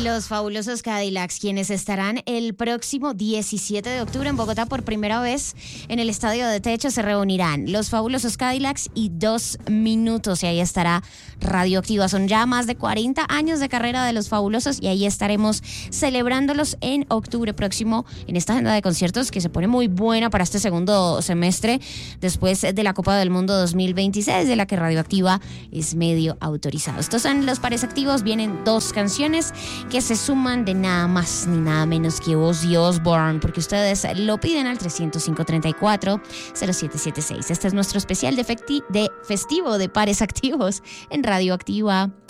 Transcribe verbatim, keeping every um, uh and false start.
Los fabulosos Cadillacs, quienes estarán el próximo diecisiete de octubre en Bogotá por primera vez en el Estadio de Techo, se reunirán Los fabulosos Cadillacs y Dos Minutos, y ahí estará Radioactiva. Son ya más de cuarenta años de carrera de Los Fabulosos y ahí estaremos celebrándolos en octubre próximo en esta agenda de conciertos que se pone muy buena para este segundo semestre después de la Copa del Mundo dos mil veintiséis, de la que Radioactiva es medio autorizado. Estos son los pares activos. Vienen dos canciones que se suman de nada más ni nada menos que Ozzy Osbourne, porque ustedes lo piden al tres cero cinco, tres cuatro, cero siete siete seis. Este es nuestro especial de, festi- de festivo de pares activos en Radioactiva.